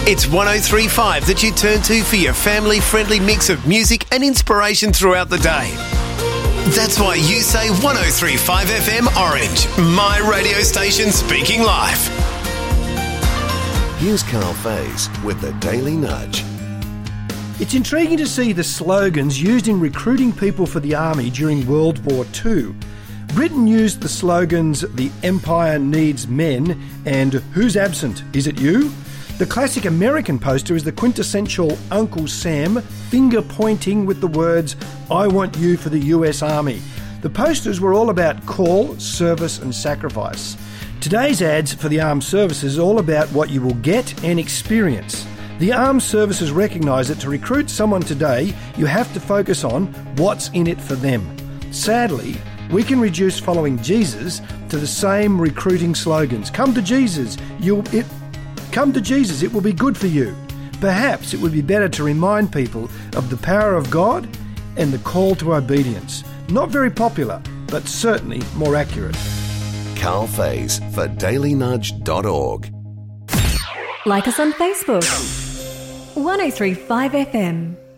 It's 103.5 that you turn to for your family-friendly mix of music and inspiration throughout the day. That's why you say 103.5 FM Orange, my radio station speaking live. Here's Carl Faze with the Daily Nudge. It's intriguing to see the slogans used in recruiting people for the army during World War II. Britain used the slogans, "The Empire needs men," and "Who's absent? Is it you?" The classic American poster is the quintessential Uncle Sam finger-pointing with the words, "I want you for the US Army." The posters were all about call, service and sacrifice. Today's ads for the armed services are all about what you will get and experience. The armed services recognise that to recruit someone today, you have to focus on what's in it for them. Sadly, we can reduce following Jesus to the same recruiting slogans. Come to Jesus, Come to Jesus, it will be good for you. Perhaps it would be better to remind people of the power of God and the call to obedience. Not very popular, but certainly more accurate. Carl Faze for dailynudge.org. Like us on Facebook. 103.5 FM.